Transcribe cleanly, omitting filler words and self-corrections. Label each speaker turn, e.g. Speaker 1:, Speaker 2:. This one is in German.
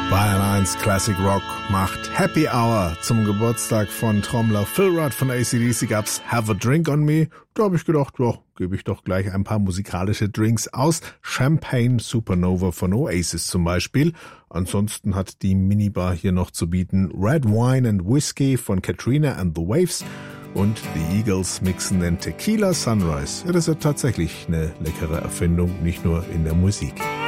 Speaker 1: Bayern 1 Classic Rock macht Happy Hour. Zum Geburtstag von Trommler Phil Rudd von AC/DC gab's Have a Drink on Me. Da habe ich gedacht, ja, gebe ich doch gleich ein paar musikalische Drinks aus. Champagne Supernova von Oasis zum Beispiel. Ansonsten hat die Minibar hier noch zu bieten Red Wine and Whiskey von Katrina and the Waves. Und die Eagles mixen den Tequila Sunrise. Ja, das ist ja tatsächlich eine leckere Erfindung, nicht nur in der Musik.